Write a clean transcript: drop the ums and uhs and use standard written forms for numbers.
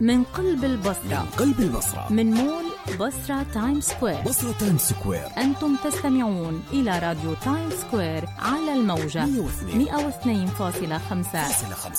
من قلب البصرة، من مول بصرة تايم سكوير. أنتم تستمعون إلى راديو تايم سكوير على الموجة 102.5.